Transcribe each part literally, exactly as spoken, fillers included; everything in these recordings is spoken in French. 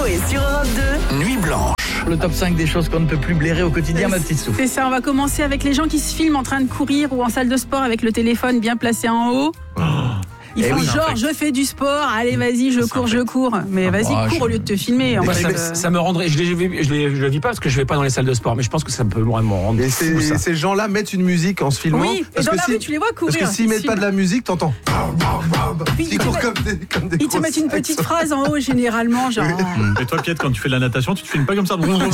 Coé sur Europe deux. Nuit blanche. Le top cinq des choses qu'on ne peut plus blairer au quotidien, ma petite souffle. C'est ça, on va commencer avec les gens qui se filment en train de courir ou en salle de sport avec le téléphone bien placé en haut. Oh. Ils Eh font oui, genre, je fais du sport, allez vas-y, je cours, je cours. Mais vas-y, Ah, cours je- au lieu de te filmer. En Moi, fait, ça, euh, ça me rendrait. Je ne je les, je le vis pas parce que je vais pas dans les salles de sport, mais je pense que ça peut vraiment rendre Et fou, ces, ça. ces gens-là mettent une musique en se filmant. Oui, et parce dans que la si- rue, tu les vois courir. Parce que s'ils ils mettent se pas de la musique, t'entends. Puis, Ils ils te courent mettent- comme des, comme des Ils te gros mettent une sacs. petite phrase en haut, généralement, genre. Et toi, Piet, quand tu fais de la natation, tu te filmes pas comme ça.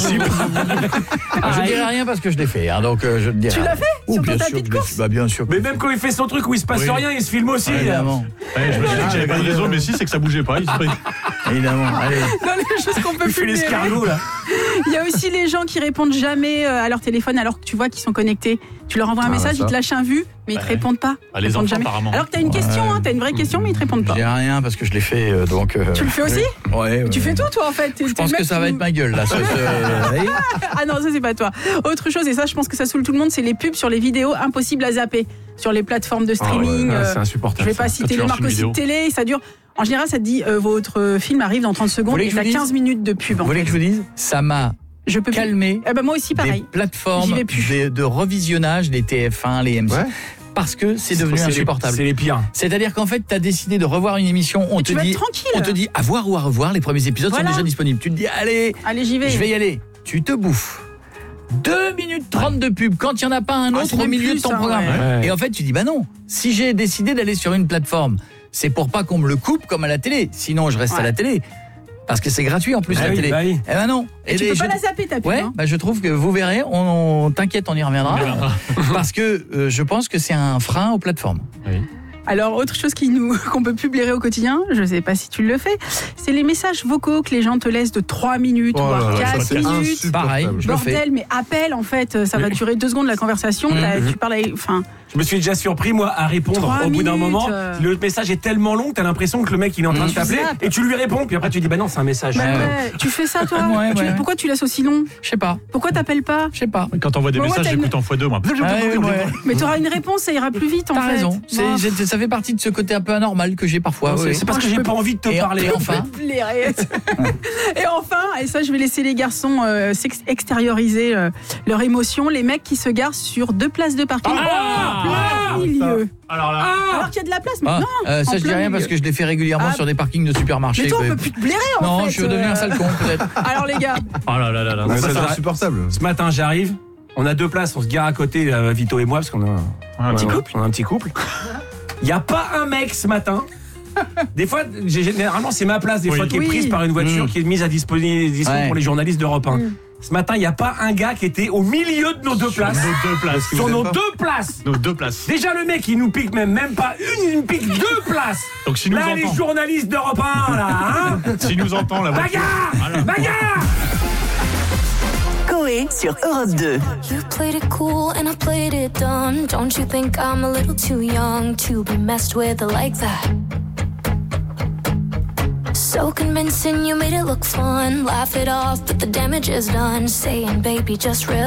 Ah, je ne dirai rien parce que je l'ai fait, hein, donc euh, je ne dirai Tu rien. l'as fait Oh, sur ton bien tapis sûr, de je l'ai course fait. Bah, bien sûr. Mais même quand il fait son truc où il se passe Oui. rien, il se filme aussi. Évidemment, Ouais, je me suis dit que j'avais pas de raison, mais si, c'est que ça bougeait pas. Il se- évidemment. Allez. Dans les choses qu'on peut Il fait plus blairer. l'escargot là. Il y a aussi les gens qui répondent jamais euh, à leur téléphone alors que tu vois qu'ils sont connectés. Tu leur envoies un Ah, message, ça. ils te lâchent un vu, mais ils te répondent pas. Ah, Ils les répondent enfants, jamais. apparemment. Alors que t'as une question, hein, t'as une vraie question, mais ils te répondent Je pas. dirai rien parce que je l'ai fait, euh, donc. euh, Tu le fais aussi Ouais. Tu ouais. fais tout, toi, en fait. T'es- Je t'es pense le que mec ça va qui- être ma gueule là. ce- ce- vous voyez Ah non, ça c'est pas toi. Autre chose, et ça je pense que ça saoule tout le monde, c'est les pubs sur les vidéos impossibles à zapper. Sur les plateformes de streaming. Ah, euh, c'est je insupportable. vais pas ça. citer tu les lances marques une aussi de vidéo. télé, ça dure. En général, ça te dit euh, votre film arrive dans trente secondes voulez et que je t'as vous dise quinze minutes de pub. Vous en voulez fait. que je vous dise Ça m'a Je peux plus. calmé Eh ben moi aussi, des pareil. plateformes J'y vais plus. de, de revisionnage, les T F un, les M six, Ouais. parce que c'est devenu C'est les- insupportable. C'est les pires. C'est-à-dire qu'en fait, tu as décidé de revoir une émission, on Mais te tu vas dit, être tranquille. on te dit à voir ou à revoir, les premiers épisodes Voilà. sont déjà disponibles. Tu te dis, allez, Allez, j'y vais. je vais y aller. Tu te bouffes. deux minutes trente de pub quand il n'y en a pas un Ah, autre c'est au même milieu plus, de ton ça, programme. ouais. Et en fait, tu dis, bah non, si j'ai décidé d'aller sur une plateforme, c'est pour pas qu'on me le coupe comme à la télé. Sinon, je reste Ouais. à la télé. Parce que c'est gratuit en plus, Ah la oui, télé. bah oui. Eh ben non. Et tu les- peux pas je- la zapper, ta pub. Ouais, hein. bah je trouve que vous verrez, on, on t'inquiète, on y reviendra. parce que euh, je pense que c'est un frein aux plateformes. Alors, autre chose qui nous, qu'on peut plus blairer au quotidien, je sais pas si tu le fais, c'est les messages vocaux que les gens te laissent de trois minutes, Oh là voire là, quatre c'est minutes. insupportable. Pareil, je le fais. Bordel, mais appel en fait, ça va durer deux secondes la conversation. t'as- Tu parles, avec- enfin, Je me suis déjà surpris, moi, à répondre Trois au bout d'un minutes, moment. euh. Le message est tellement long que t'as l'impression que le mec il est en train de Tu t'appeler zappes. et tu lui réponds. Puis après tu dis bah non, c'est un message. bah ouais. ouais, tu fais ça toi. Ouais, Tu- ouais. Pourquoi tu laisses aussi long? Je sais pas, Pourquoi t'appelles pas? je sais pas. Quand t'envoies des Bon, moi, messages, t'as une- j'écoute en fois deux, moi. Ah ouais, ouais. Mais tu auras une réponse, ça ira plus vite en T'as fait. raison, c'est, Bon. j'ai- ça fait partie de ce côté un peu anormal que j'ai parfois. C'est oui. c'est parce que Moi, je j'ai peux- pas envie de te Et- parler. et enfin, Blairer. Et enfin, et ça je vais laisser les garçons euh, s'ex- extérioriser euh, leur émotion, les mecs qui se garent sur deux places de parking Ah, en plein milieu. Alors là, Alors qu'il y a de la place, mais Ah, non. euh, ça en je dis plein rien milieu. parce que je l'ai fait régulièrement Ah. sur des parkings de supermarchés. Mais toi on que- peut plus te blairer en non, fait. je suis devenu euh. un sale con peut-être. Alors les gars, oh là là là là. Mais Ça, ça, ça c'est va. insupportable. Ce matin j'arrive, on a deux places, on se gare à côté, euh, Vito et moi, parce qu'on a un, Un petit on a- couple. on a un petit couple. Il y a pas un mec ce matin. Des fois, j'ai- généralement c'est ma place, des Oui. fois qui est Oui. prise par une voiture Mm. qui est mise à disposition Ouais. pour les journalistes d'Europe un. Mm. Ce matin, il n'y a pas un gars qui était au milieu de nos deux Sur places. nos deux places. Sur vous nos êtes pas- deux places. Nos deux places. Déjà le mec il nous pique même, même pas une, il nous pique deux places. Donc s'il nous Là les entend, journalistes d'Europe un là, hein. s'il nous entend, la voiture. Bagarre, bagarre. Coé sur Europe deux. You played it cool and I played it dumb. Don't you think I'm a little too young to be messed with like that? So convincing, you made it look fun. Laugh it off, but the damage is done. Saying, baby, just relax.